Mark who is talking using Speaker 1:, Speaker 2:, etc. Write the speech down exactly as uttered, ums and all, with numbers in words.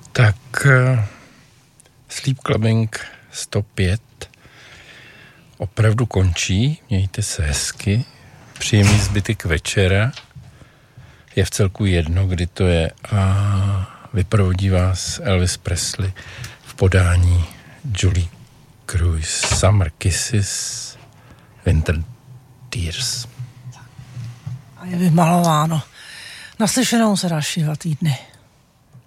Speaker 1: Tak uh, Sleep Clubbing sto pět opravdu končí. Mějte se hezky. Příjemný zbytek večera. Je v celku jedno, kdy to je. A vyprovodí vás Elvis Presley v podání Julie Cruise. Summer Kisses, Winter Tears.
Speaker 2: A je vymalováno. Naslyšenou se další dva týdny.